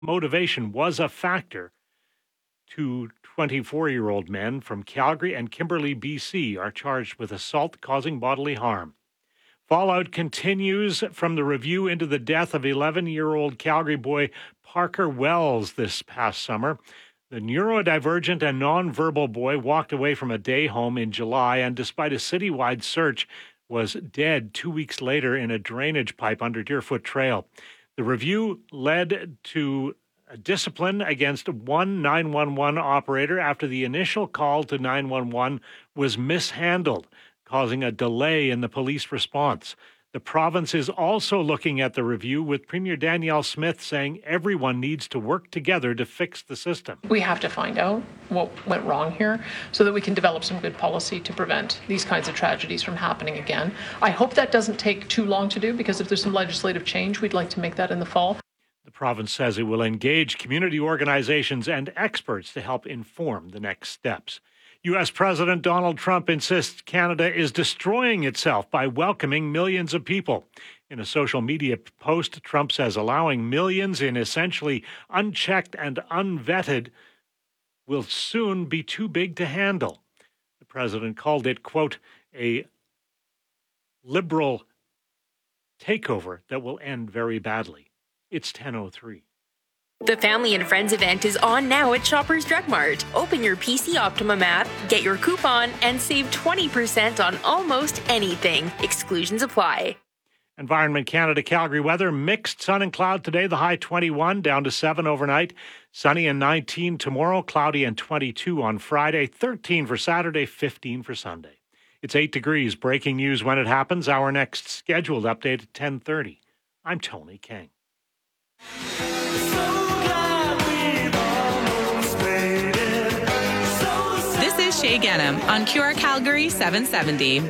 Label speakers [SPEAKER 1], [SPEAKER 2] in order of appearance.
[SPEAKER 1] motivation was a factor. Two 24-year-old men from Calgary and Kimberley, BC, are charged with assault causing bodily harm. Fallout continues from the review into the death of 11-year-old Calgary boy Parker Wells this past summer. The neurodivergent and nonverbal boy walked away from a day home in July and, despite a citywide search, was dead 2 weeks later in a drainage pipe under Deerfoot Trail. The review led to discipline against one 911 operator after the initial call to 911 was mishandled, causing a delay in the police response. The province is also looking at the review, with Premier Danielle Smith saying everyone needs to work together to fix the system.
[SPEAKER 2] We have to find out what went wrong here so that we can develop some good policy to prevent these kinds of tragedies from happening again. I hope that doesn't take too long to do, because if there's some legislative change, we'd like to make that in the fall.
[SPEAKER 1] The province says it will engage community organizations and experts to help inform the next steps. U.S. President Donald Trump insists Canada is destroying itself by welcoming millions of people. In a social media post, Trump says allowing millions in essentially unchecked and unvetted will soon be too big to handle. The president called it, quote, a liberal takeover that will end very badly. It's 10:03.
[SPEAKER 3] The Family and Friends event is on now at Shoppers Drug Mart. Open your PC Optimum app, get your coupon, and save 20% on almost anything. Exclusions apply.
[SPEAKER 1] Environment Canada Calgary weather, mixed sun and cloud today, the high 21, down to 7 overnight. Sunny and 19 tomorrow, cloudy and 22 on Friday, 13 for Saturday, 15 for Sunday. It's 8 degrees. Breaking news when it happens. Our next scheduled update at 10:30. I'm Tony King.
[SPEAKER 4] This is Shay Gennam on QR Calgary 770.